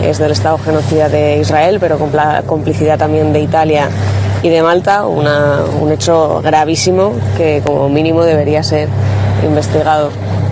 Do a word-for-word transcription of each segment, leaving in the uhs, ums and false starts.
es del Estado genocida de Israel, pero con la complicidad también de Italia y de Malta, una, un hecho gravísimo que como mínimo debería ser investigado.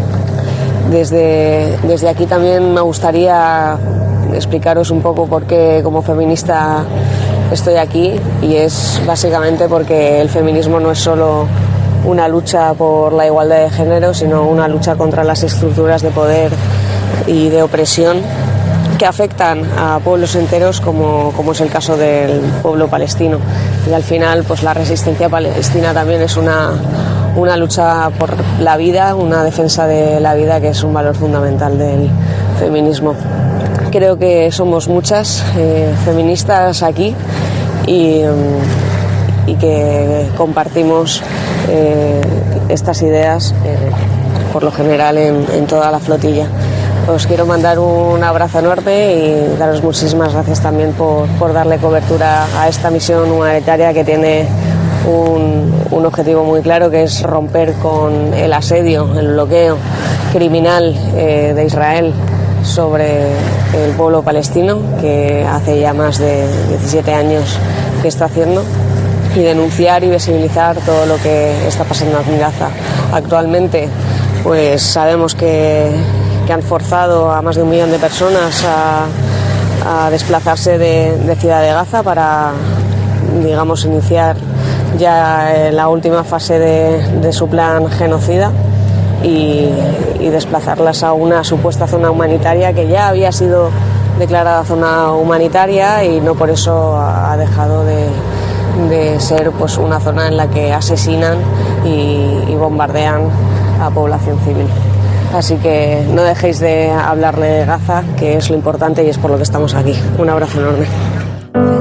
Desde, desde aquí también me gustaría explicaros un poco por qué como feminista estoy aquí, y es básicamente porque el feminismo no es solo una lucha por la igualdad de género, sino una lucha contra las estructuras de poder y de opresión que afectan a pueblos enteros, como, como es el caso del pueblo palestino. Y al final, pues la resistencia palestina también es una, una lucha por la vida, una defensa de la vida, que es un valor fundamental del feminismo. Creo que somos muchas eh, feministas aquí y, y que compartimos eh, estas ideas eh, por lo general en, en toda la flotilla. Os quiero mandar un abrazo enorme y daros muchísimas gracias también por, por darle cobertura a esta misión humanitaria que tiene un, un objetivo muy claro, que es romper con el asedio, el bloqueo criminal eh, de Israel sobre el pueblo palestino, que hace ya más de diecisiete años que está haciendo, y denunciar y visibilizar todo lo que está pasando en Gaza. Actualmente, pues sabemos que que han forzado a más de un millón de personas a, a desplazarse de, de Ciudad de Gaza para, digamos, iniciar ya la última fase de, de su plan genocida y, y desplazarlas a una supuesta zona humanitaria que ya había sido declarada zona humanitaria y no por eso ha dejado de, de ser pues una zona en la que asesinan y, y bombardean a población civil. Así que no dejéis de hablarle de Gaza, que es lo importante y es por lo que estamos aquí. Un abrazo enorme.